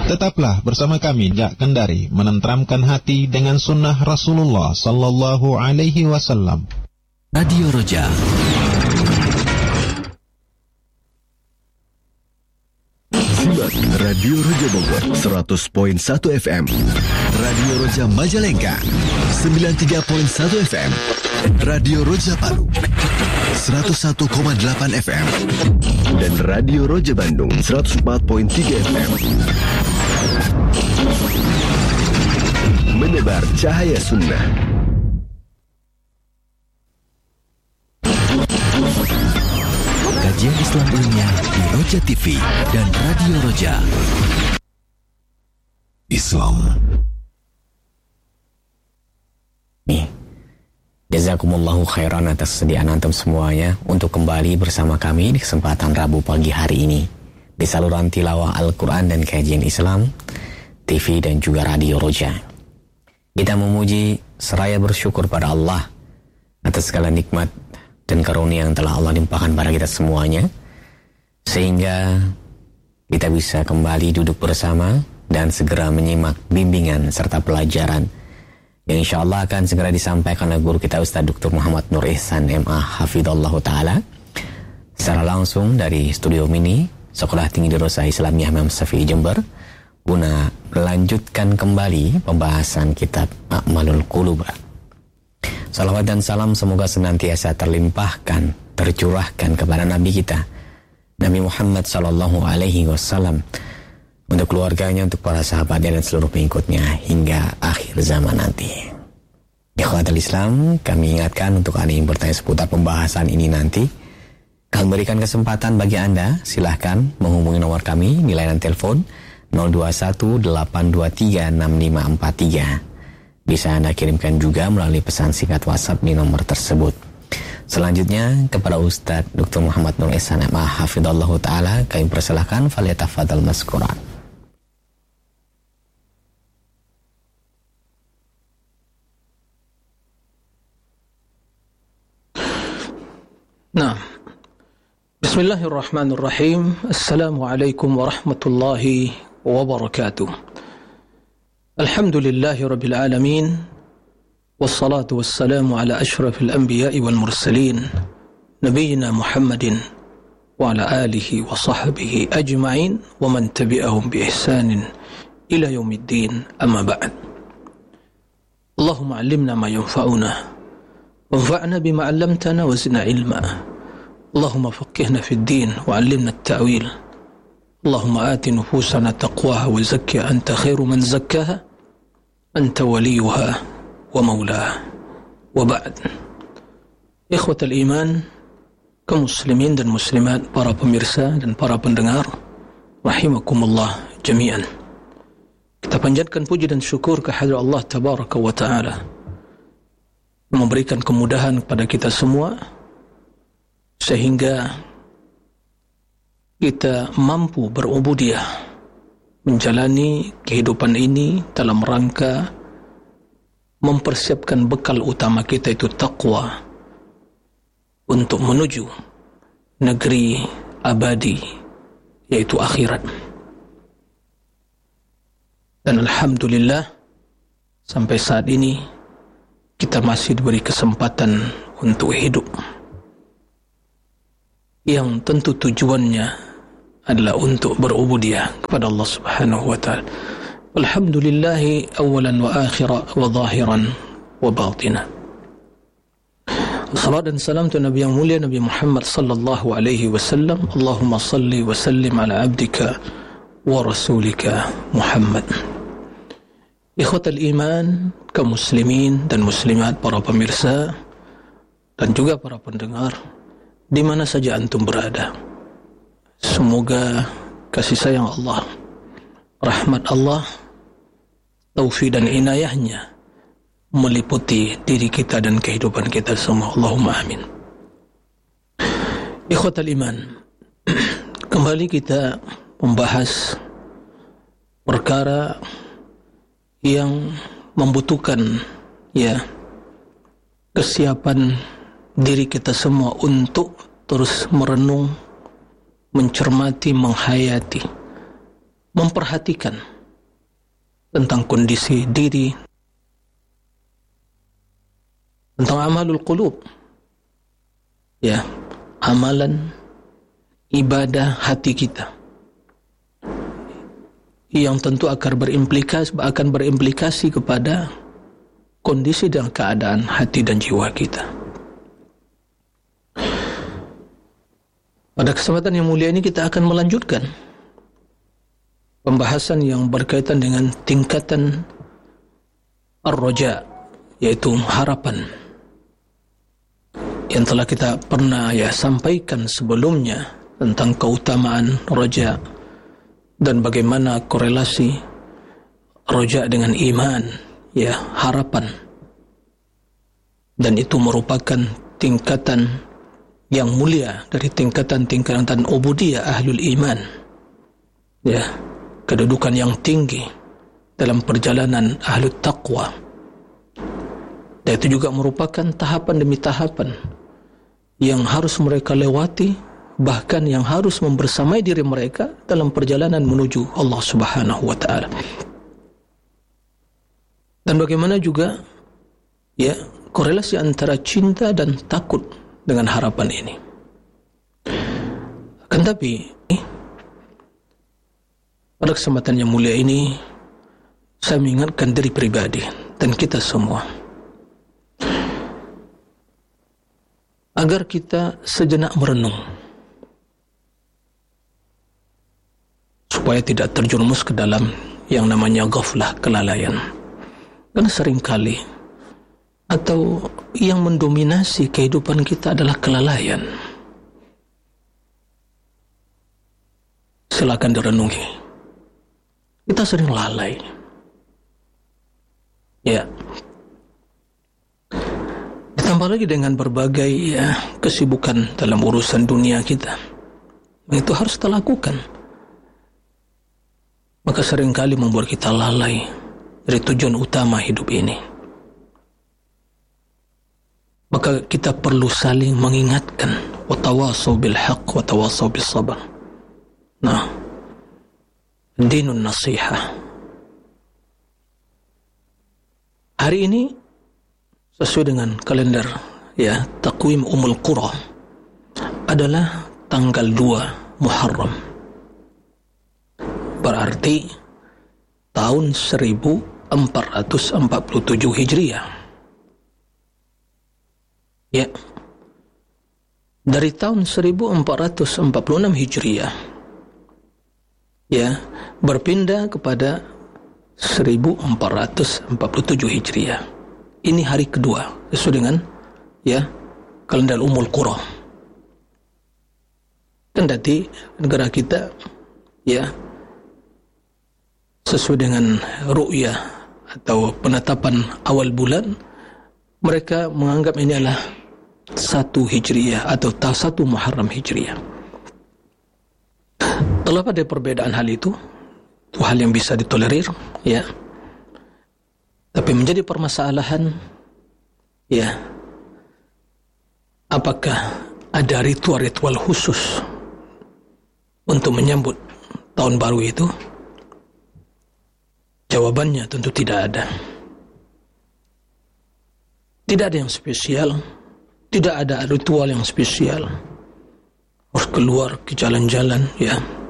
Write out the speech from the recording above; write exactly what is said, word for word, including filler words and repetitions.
Tetaplah bersama kami Jak Kendari menenteramkan hati dengan sunnah Rasulullah Sallallahu Alaihi Wasallam. Radio Roja. Simak Radio Roja Bogor seratus koma satu F M, Radio Roja Majalengka sembilan puluh tiga koma satu F M, Radio Roja Palu seratus satu koma delapan F M, dan Radio Roja Bandung seratus empat koma tiga F M. Menebar cahaya sunnah. Kajian Islam ilmiah di Roja T V dan Radio Roja. Islam. Nih, jazakumullahu khairan atas kesediaan antum semuanya untuk kembali bersama kami di kesempatan Rabu pagi hari ini di saluran tilawah Al-Quran dan kajian Islam, T V dan juga Radio Roja. Kita memuji seraya bersyukur pada Allah atas segala nikmat dan karunia yang telah Allah limpahkan pada kita semuanya, sehingga kita bisa kembali duduk bersama dan segera menyimak bimbingan serta pelajaran yang insya Allah akan segera disampaikan oleh guru kita Ustaz Doktor Muhammad Nur Ihsan M A Hafidhallahu Ta'ala secara langsung dari studio mini Sekolah Tinggi Dirosah Islamiyah Imam Syafi'i Jember, guna melanjutkan kembali pembahasan kitab A'malul Qulub. Salawat dan salam semoga senantiasa terlimpahkan, tercurahkan kepada Nabi kita, Nabi Muhammad Sallallahu Alaihi Wasallam, untuk keluarganya, untuk para sahabatnya dan seluruh pengikutnya hingga akhir zaman nanti. Ikhwatul Islam, kami ingatkan untuk Anda yang bertanya seputar pembahasan ini nanti, kami berikan kesempatan bagi Anda, silahkan menghubungi nomor kami di layanan telepon nol dua satu delapan dua tiga enam lima empat tiga. Bisa Anda kirimkan juga melalui pesan singkat WhatsApp di nomor tersebut. Selanjutnya kepada Ustaz Doktor Muhammad Nur Ihsan M A Hafidhallahu Ta'ala, kami persilahkan falyatafadhal mazkuran. Nah, Bismillahirrahmanirrahim. Assalamualaikum warahmatullahi wabarakatuh. Alhamdulillahi Rabbil Alamin. Wassalatu wassalamu ala ashrafil anbiya'i wal mursalin Nabiyyina Muhammadin wa ala alihi wa sahbihi ajma'in wa man tabi'ahum bi ihsanin ila yaumiddin, amma ba'd. Allahumma allimna ma yanfa'una wanfa'na bima 'allamtana wa zidna ilma. Allahumma faqihna fid din wa 'allimna at-ta'wil. Allahumma ati nufusana taqwaha wa zakkiha anta khairu man zakkaha anta waliyuha wa maulaha. Wa ba'd. Ikhwatal iman, kaum muslimin dan muslimat, para pemirsa dan para pendengar rahimakumullah jami'an. Kita panjatkan puji dan syukur kehadirat Allah tabaraka wa ta'ala, memberikan kemudahan kepada kita semua sehingga kita mampu berubudiyah, menjalani kehidupan ini dalam rangka mempersiapkan bekal utama kita, itu taqwa, untuk menuju negeri abadi, yaitu akhirat. Dan alhamdulillah sampai saat ini kita masih diberi kesempatan untuk hidup, yang tentu tujuannya adalah untuk berubudiyah kepada Allah Subhanahu wa ta'ala. Alhamdulillahi awalan wa akhira wa zahiran wa batina. Salat dan salam tu Nabi yang mulia Nabi Muhammad sallallahu alaihi wasallam. Allahumma salli wa sallim ala abdika wa rasulika Muhammad. Ikhwatal iman, kaum muslimin dan muslimat, para pemirsa dan juga para pendengar di mana saja antum berada, semoga kasih sayang Allah, rahmat Allah, taufik dan inayahnya meliputi diri kita dan kehidupan kita semua. Allahumma amin. Ikhwatal iman, kembali kita membahas perkara yang membutuhkan ya kesiapan diri kita semua untuk terus merenung, mencermati, menghayati, memperhatikan tentang kondisi diri, tentang amalul qulub, ya, amalan ibadah hati kita, yang tentu akan berimplikasi akan berimplikasi kepada kondisi dan keadaan hati dan jiwa kita. Pada kesempatan yang mulia ini kita akan melanjutkan pembahasan yang berkaitan dengan tingkatan ar-raja, yaitu harapan, yang telah kita pernah ya sampaikan sebelumnya tentang keutamaan raja dan bagaimana korelasi raja dengan iman, ya, harapan, dan itu merupakan tingkatan yang mulia dari tingkatan-tingkatan ubudiyah ahlul iman, ya, kedudukan yang tinggi dalam perjalanan ahlul taqwa. Dan itu juga merupakan tahapan demi tahapan yang harus mereka lewati, bahkan yang harus membersamai diri mereka dalam perjalanan menuju Allah Subhanahu wa taala. Dan bagaimana juga, ya, korelasi antara cinta dan takut dengan harapan ini. Akan tapi pada kesempatan yang mulia ini saya mengingatkan diri pribadi dan kita semua agar kita sejenak merenung supaya tidak terjerumus ke dalam yang namanya ghaflah, kelalaian. Karena seringkali atau yang mendominasi kehidupan kita adalah kelalaian. Silakan direnungi. Kita sering lalai. Ya. Ditambah lagi dengan berbagai ya, kesibukan dalam urusan dunia kita. Itu harus kita lakukan. Maka seringkali membuat kita lalai dari tujuan utama hidup ini. Maka kita perlu saling mengingatkan, wa tawassaw bil haqq wa tawassaw bis sabr. Nah, dinun nasihah. Hari ini sesuai dengan kalender ya takwim Ummul Qura adalah tanggal dua Muharram. Berarti tahun seribu empat ratus empat puluh tujuh Hijriah. Ya, dari tahun seribu empat ratus empat puluh enam Hijriah, ya, berpindah kepada seribu empat ratus empat puluh tujuh Hijriah. Ini hari kedua sesuai dengan ya kalender Ummul Qura. Kendati negara kita ya sesuai dengan ru'yah atau penetapan awal bulan, mereka menganggap ini adalah satu Hijriah atau satu Muharram Hijriah. Terlepas dari perbedaan hal itu, itu hal yang bisa ditolerir, ya. Tapi menjadi permasalahan, ya, apakah ada ritual-ritual khusus untuk menyambut tahun baru itu? Jawabannya tentu tidak ada. Tidak ada yang spesial. Tidak ada ritual yang spesial. Harus keluar ke jalan-jalan, ya,